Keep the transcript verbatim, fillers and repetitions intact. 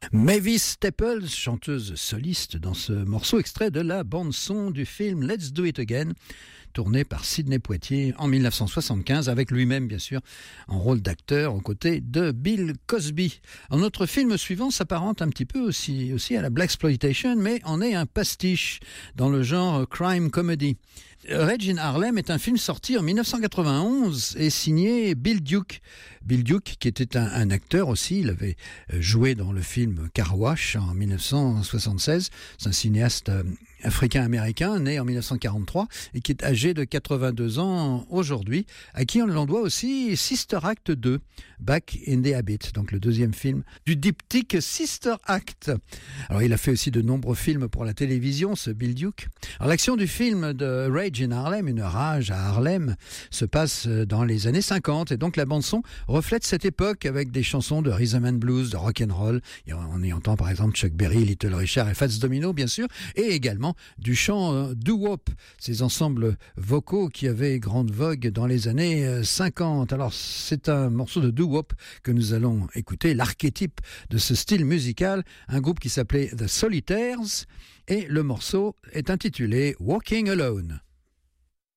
Mavis Staples, chanteuse soliste dans ce morceau extrait de la bande-son du film Let's Do It Again, tourné par Sidney Poitier en mille neuf cent soixante-quinze, avec lui-même bien sûr en rôle d'acteur aux côtés de Bill Cosby. Alors, notre film suivant s'apparente un petit peu aussi, aussi à la blaxploitation, mais en est un pastiche dans le genre crime comedy. Rage in Harlem est un film sorti en mille neuf cent quatre-vingt-onze et signé Bill Duke. Bill Duke, qui était un, un acteur aussi, il avait joué dans le film Car Wash en mille neuf cent soixante-seize. C'est un cinéaste africain-américain, né en mille neuf cent quarante-trois et qui est âgé de quatre-vingt-deux ans aujourd'hui, à qui on l'en doit aussi Sister Act deux, Back in the Habit, donc le deuxième film du diptyque Sister Act. Alors il a fait aussi de nombreux films pour la télévision, ce Bill Duke. Alors l'action du film de Rage in Harlem, une rage à Harlem, se passe dans les années cinquante, et donc la bande-son reflète cette époque avec des chansons de rhythm and blues, de rock'n'roll. On y entend par exemple Chuck Berry, Little Richard et Fats Domino bien sûr, et également du chant euh, doo-wop, ces ensembles vocaux qui avaient grande vogue dans les années euh, cinquante. Alors c'est un morceau de doo-wop que nous allons écouter, l'archétype de ce style musical, un groupe qui s'appelait The Solitaires, et le morceau est intitulé Walking Alone.